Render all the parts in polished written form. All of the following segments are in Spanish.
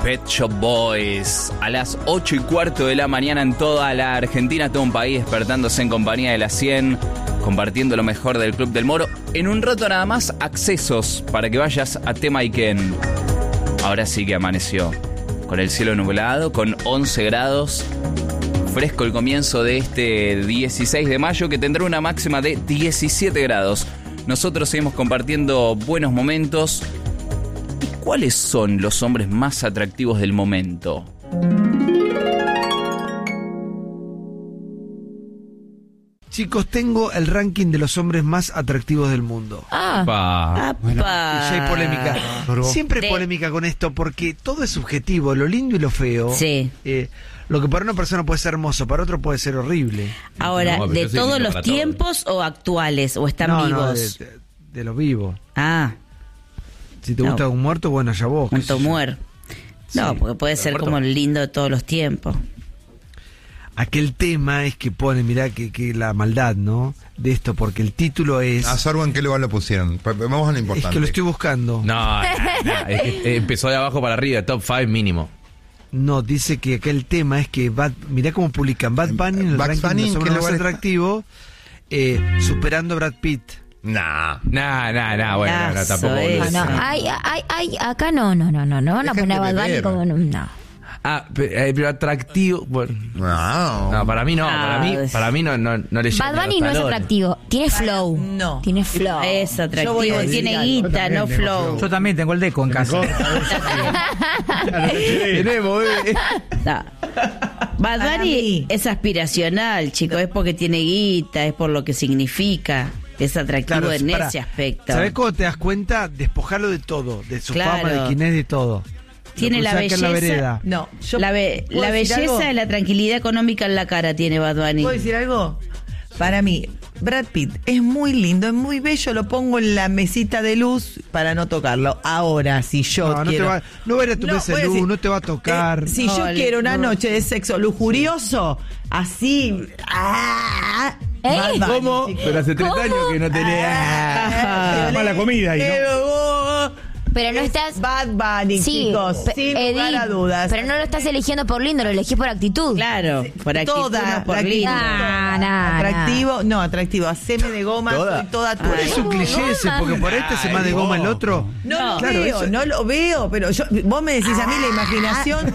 Pet Shop Boys. A las 8:15 de la mañana en toda la Argentina, todo un país despertándose en compañía de la 100, compartiendo lo mejor del Club del Moro. En un rato nada más, accesos para que vayas a Temayquén. Ahora sí que amaneció, con el cielo nublado, con 11 grados. Fresco el comienzo de este 16 de mayo, que tendrá una máxima de 17 grados. Nosotros seguimos compartiendo buenos momentos. ¿Y cuáles son los hombres más atractivos del momento? Chicos, tengo el ranking de los hombres más atractivos del mundo. Bueno, Y ya hay polémica. Siempre hay polémica con esto, porque todo es subjetivo, lo lindo y lo feo. Sí. Lo que para una persona puede ser hermoso, para otro puede ser horrible. Ahora, No, ¿de yo soy todos lindo los para tiempos o actuales? ¿O están vivos? De lo vivo. Ah, Si te No. gusta un muerto, bueno, allá vos. qué un sé yo. tomuer. No, Sí, porque puede pero ser muerto. como el lindo de todos los tiempos. Aquel tema es que pone, mirá que la maldad, ¿no? De esto, porque el título es... A Sorbo, ¿en qué lugar lo pusieron? Vamos a lo Es importante. que lo estoy buscando. No, es que empezó de abajo para arriba, top 5 mínimo. No, dice que aquel tema es que mirá cómo publican Bad Bunny en el Bugs ranking Bunny, de ¿en los qué hombres más lugar está? atractivos, superando a Brad Pitt. Nah. Bueno, tampoco. Eso. No, acá no van a Dejen poner a de Bad Bunny beber. como no. Pero atractivo. Bueno, no, para mí no, para mí no le llega. Bad Bunny no es atractivo, tiene flow. No. Tiene flow. Es Yo voy atractivo, a decir tiene algo. guita, no flow. Yo también tengo el deco en casa. Tenemos, No. Bad Para Bunny mí. es aspiracional, chicos, es porque tiene guita, es por lo que significa. Es atractivo Claro, en pará. ese aspecto. ¿Sabés cómo te das cuenta? Despojarlo de todo, de su Claro. fama, de quién es, de todo. Tiene Lo la cruzás acá en la belleza. vereda. No, yo La ¿puedo decir algo? belleza y la tranquilidad económica en la cara tiene Bad Bunny. ¿Puedo decir algo? Para mí, Brad Pitt es muy lindo, es muy bello, lo pongo en la mesita de luz para no tocarlo. Ahora, si yo No, quiero... no va a ir a tu No, mesa voy de a luz, decir, no te va a tocar. si No, yo quiero una no. noche de sexo lujurioso, así... Bad Bunny, ¿Cómo? chicos. Pero hace 3 años que no tenía. Mala comida ahí, ¿no? Pero no estás... Bad Bunny, Sí, chicos, sin lugar a dudas. pero no lo estás eligiendo por lindo, lo elegís por actitud. Claro, por actitud, Toda no por la lindo. atractivo, no, atractivo, haceme de goma, ¿Toda? soy toda tuya. Es un cliché ese, porque por ahí te hace más de goma el otro. No lo Claro, veo, eso- no lo veo, pero vos me decís a mí la imaginación.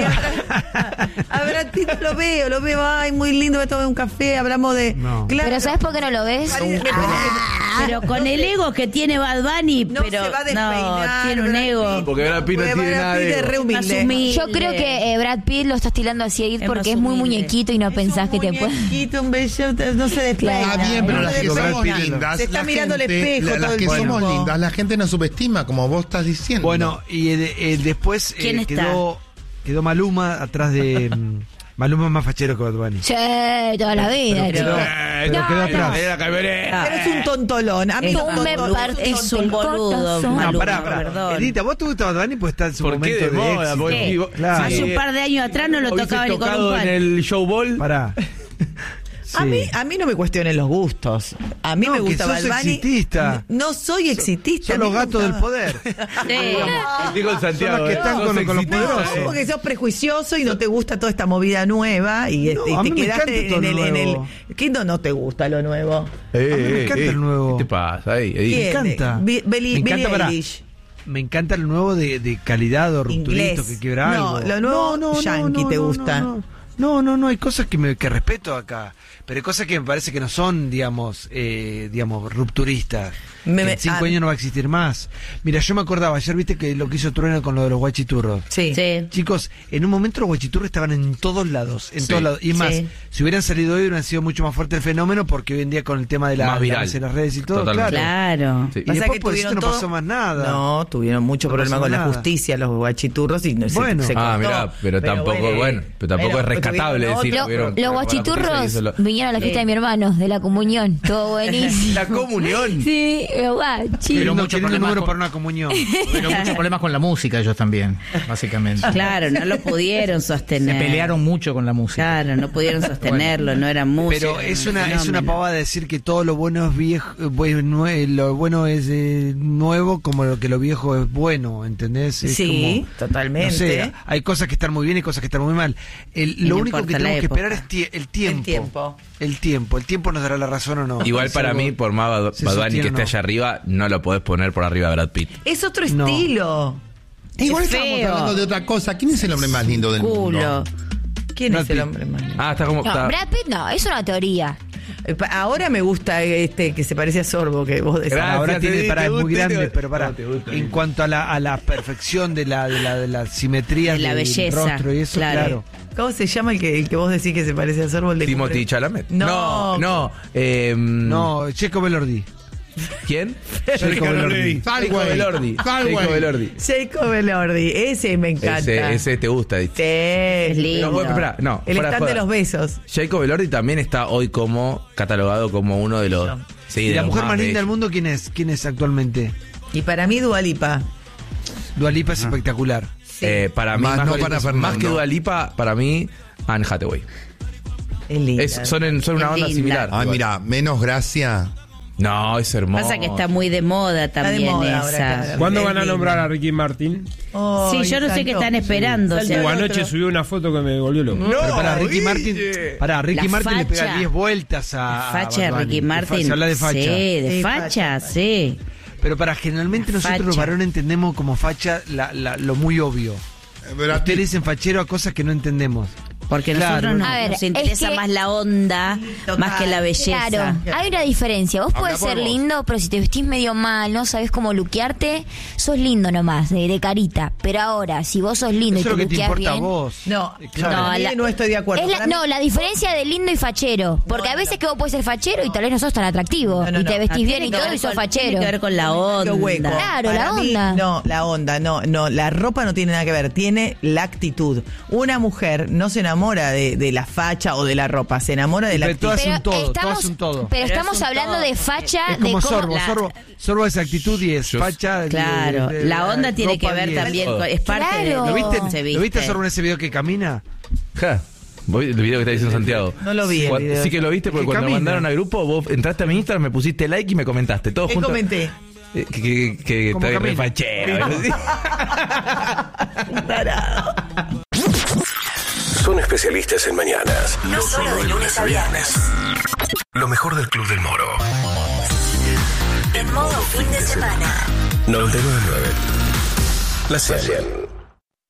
A Brad Pitt lo veo, ay, muy lindo, me tomé un café, hablamos de. No. Claro, Pero ¿sabes por qué no lo ves? me parece que Pero con el ego que tiene Bad Bunny, no pero se va a despeinar. tiene un Brad ego. Pitt, Porque Brad Pitt no porque tiene Brad nada de Pitt es ego. re humilde. Humilde. Yo creo que Brad Pitt lo estás tirando hacia Edith Es porque más es muy humilde. muñequito y no pensás que te puede... Puede... un bello, no se despeina. Está bien, pero no las se que somos despeina. lindas. Se está la mirando al gente- espejo todo Las el que tiempo. somos lindas, la gente nos subestima, como vos estás diciendo. Bueno, y después ¿Quién está? quedó Maluma atrás de... Maluma es más fachero que Bad Bunny. Che, toda la vida. Pero No, quedó no. atrás. Pero es un tontolón. A mí Tú no me partís Es un el boludo, corazón. Maluma, No, pará. perdón. Edita, ¿vos te gusta Bad Bunny? Pues está en su ¿Por momento qué de moda? éxito. Porque- Sí. Claro. Hace un par de años atrás no lo ¿Hubiese tocaba ni con un tocado en palo. el showball? Pará. A Sí. mí no me cuestionen los gustos. A mí No, me que gusta sos Bad Bunny. exitista. No soy exitista. Son los gatos del poder. Digo Santiago. Son los que están sos con los exitoso. poderosos. No, porque sos prejuicioso y no te gusta toda esta movida nueva y, No, y a te mí me quedaste encanta todo en lo el nuevo. ¿Qué no te gusta lo nuevo? A mí me encanta el nuevo. ¿Qué te pasa ahí? ¿Quién? encanta. Billie Me encanta, Billie pará. Eilish. Me encanta el nuevo de calidad o rupturito Inglés. que quiebra No, algo. lo nuevo yankee te gusta. No, hay cosas que respeto acá, pero hay cosas que me parece que no son, digamos, rupturistas. Me- Que en 5 años no va a existir más. Mira, yo me acordaba, ayer viste que lo que hizo Trueno con lo de los guachiturros. Sí. Sí. Chicos, en un momento los guachiturros estaban en todos lados, todos lados. Y es más, Sí. si hubieran salido hoy hubieran sido mucho más fuerte el fenómeno, porque hoy en día con el tema de Más viral. en las redes y todo, Totalmente. Claro. Sí. Y Pasa después que por eso tuvieron no todo- pasó más nada. No, tuvieron mucho No problema pasó con la nada. justicia, los guachiturros, y no se- Bueno. se Ah, cortó. mirá, pero tampoco, bueno, pero tampoco es rescatable tuvieron decir otro- que hubieron- Los con la justicia y guachiturros eso lo- vinieron a la fiesta de mi hermano, de la comunión. Todo buenísimo. La comunión. Sí, guachi. Pero No muchos tienen un problemas número con- para una comunión. Pero muchos problemas con la música ellos también, básicamente. Claro, no lo pudieron Se sostener. pelearon mucho con la música. Claro, no pudieron sostenerlo, no eran músicos. Pero es una pavada decir que todo lo bueno es viejo, lo bueno es nuevo, como lo que lo viejo es bueno, ¿entendés? Es Sí, como, totalmente. no sé, hay cosas que están muy bien y cosas que están muy mal. Lo no único que importa la tenemos que época. esperar es el tiempo. El tiempo. El tiempo nos dará la razón o no. Igual Es para algo- mí, por más se Bad Bunny sostiene que o esté no. allá arriba, no lo podés poner por arriba de Brad Pitt. Es otro No. estilo. Igual Es estábamos feo. hablando de otra cosa. ¿Quién es el hombre más lindo del Culo. mundo? ¿Quién Brad es el Pitt. hombre más lindo? Ah, está como... No, está- Brad Pitt no, es una teoría. Ahora me gusta este que se parece a Sorbo, que vos decís. Gracias. Ahora tiene, te es muy gusta, grande, te- pero para no, te gusta. en cuanto a la perfección de la simetría De la del belleza, rostro y eso, claro. claro. ¿Cómo se llama el que vos decís que se parece a Sorbo? El de Timothy Cumbre? Chalamet. No. No. No, Checo Belordi. ¿Quién? Checo Belordi. Jacob Elordi. Jacob Elordi. Jacob Elordi, ese me encanta. Ese te gusta, Sí. Es lindo. No, espera, no. El fuera stand de joda. los besos. Jacob Elordi también está hoy como catalogado como uno de los... Sí, ¿Y de la los mujer más linda bellos. del mundo quién es? ¿Quién es actualmente? Y para mí Dua Lipa. Dua Lipa es espectacular. Para mí, Más no que, para Fernando. más que Dua Lipa, para mí, Anne Hathaway. Es linda. Son una Es onda linda. similar. Ay, mira, menos gracia. No, es hermoso. Pasa que está muy de moda de también moda ahora, esa. claro. ¿Cuándo Es van a lindo. nombrar a Ricky Martin? Sí, yo no sé qué están esperando. o sea, Anoche subió una foto que me volvió loco. Pero para Ricky Guille. Martin, Ricky La Martin le pega facha. 10 vueltas a facha de Bad Bunny. Ricky Martin. Se habla de facha. Sí, de Sí, facha, facha. sí. Pero generalmente nosotros Facha. los varones entendemos como facha lo muy obvio. Ustedes dicen fachero a cosas que no entendemos. Porque Claro. nosotros no, A ver, nos interesa es que- más la onda, Total. más que la belleza. Claro, hay una diferencia. Vos Habla podés por ser vos. lindo, pero si te vestís medio mal, no sabés cómo luquearte, sos lindo nomás, de carita. Pero ahora, si vos sos lindo Eso y es lo te que te luqueás importa a bien... vos. No, Claro. para mí no estoy de acuerdo. Es la, Para mí- no, la diferencia de lindo y fachero. Porque a veces que vos podés ser fachero y tal vez no sos tan atractivo. No, no, y te no. vestís bien Tiene y que todo ver y sos con- fachero. Tiene que ver con la onda. Lo hueco. Claro, la Para mí, onda. no, la onda, no, la ropa no tiene nada que ver, tiene la actitud. Una mujer no se enamora de la facha o de la ropa, se enamora de la Pero todo actitud. hace un todo, todo hace un todo. pero Pero estamos es un hablando todo, de porque facha, Es de como cómo... Sorbo es actitud y es facha. Claro, la onda tiene que ropa ver 10. también con, es parte Claro. de ¿Lo viste? cómo se ¿Lo viste viste. Sorbo en ese video que camina? Ja. El video que está diciendo Santiago. No lo vi el video. Sí que lo viste porque Que cuando camina. mandaron al grupo, vos entraste a mi Instagram, me pusiste like y me comentaste. Todo ¿Qué junto. comenté? Que ¿Cómo está re camina? fachero. Son especialistas en mañanas. No solo de lunes a viernes. Lo mejor del Club del Moro. En modo fin de semana. 99.9. La 100.